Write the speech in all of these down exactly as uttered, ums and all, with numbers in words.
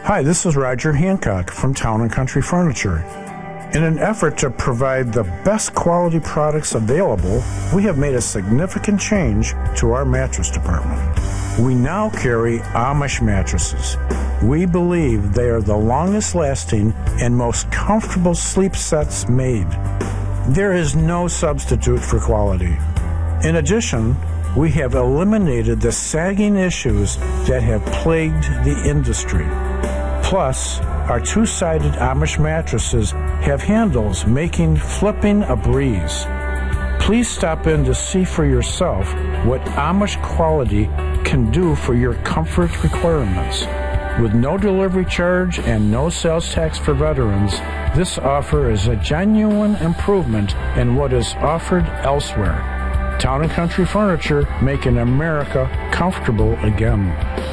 Hi, this is Roger Hancock from Town and Country Furniture. In an effort to provide the best quality products available, we have made a significant change to our mattress department. We now carry Amish mattresses. We believe they are the longest lasting and most comfortable sleep sets made. There is no substitute for quality. In addition, we have eliminated the sagging issues that have plagued the industry. Plus, our two-sided Amish mattresses have handles making flipping a breeze. Please stop in to see for yourself what Amish quality can do for your comfort requirements. With no delivery charge and no sales tax for veterans, this offer is a genuine improvement in what is offered elsewhere. Town and Country Furniture, making America comfortable again.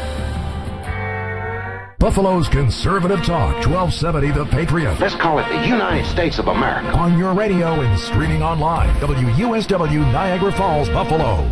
Buffalo's Conservative Talk, twelve seventy The Patriot. Let's call it the United States of America. On your radio and streaming online, W U S W Niagara Falls, Buffalo.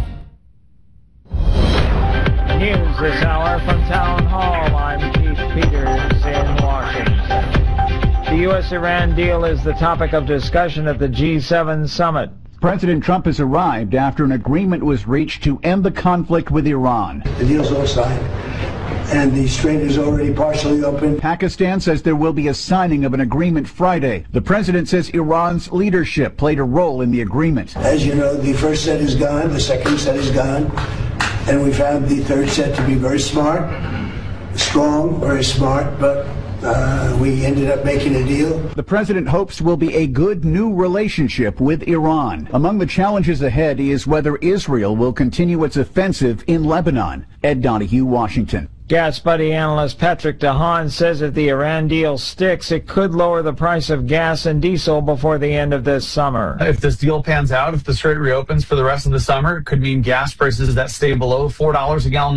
News this hour from Town Hall. I'm Keith Peters in Washington. The U S Iran deal is the topic of discussion at the G seven summit. President Trump has arrived after an agreement was reached to end the conflict with Iran. The deal's all signed, and the strait is already partially open. Pakistan says there will be a signing of an agreement Friday. The president says Iran's leadership played a role in the agreement. As you know, the first set is gone, the second set is gone, and we found the third set to be very smart, strong, very smart, but Uh, we ended up making a deal. The president hopes will be a good new relationship with Iran. Among the challenges ahead is whether Israel will continue its offensive in Lebanon. Ed Donahue, Washington. Gas Buddy analyst Patrick DeHaan says if the Iran deal sticks, it could lower the price of gas and diesel before the end of this summer. If this deal pans out, if the strait reopens for the rest of the summer, it could mean gas prices that stay below four dollars a gallon